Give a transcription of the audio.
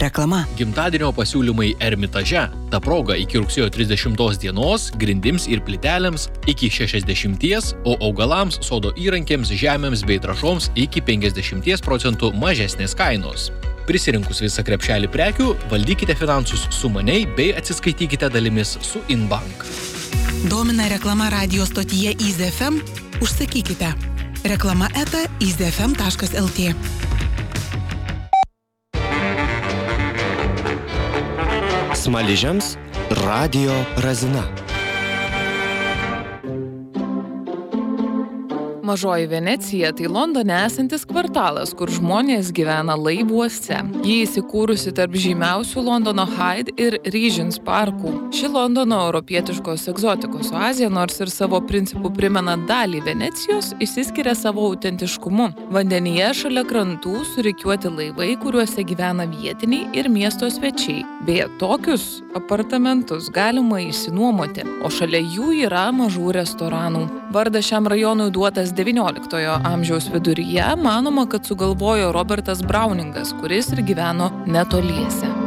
Reklama. Gimtadienio pasiūlymai Ermitaže. Ta proga iki rugsėjo 30 dienos grindims ir plytelėms iki 60, o augalams, sodo įrankiams, žemėms bei trąšoms iki 50% mažesnės kainos. Prisirinkus visą krepšelį prekių, valdykite finansus sumaniai bei atsiskaitykite dalimis su Inbank. Domina reklama radio stotyje Easy FM? Užsakykite. Reklama @easyfm.lt. Smaližiams Radio Razina. Mažoji Venecija tai Londone esantis kvartalas, kur žmonės gyvena laivuose. Ji įsikūrusi tarp žymiausių Londono Hyde ir Regent's parkų. Ši Londono europietiškos egzotikos oazė, nors ir savo principų primena dalį Venecijos, išsiskiria savo autentiškumu. Vandenyje šalia krantų surikiuoti laivai, kuriuose gyvena vietiniai ir miesto svečiai. Beje, tokius apartamentus galima išsinuomoti, o šalia jų yra mažų restoranų. Vardas šiam rajonui duotas XIX amžiaus viduryje, manoma, kad sugalvojo Robertas Browningas, kuris ir gyveno netoliese.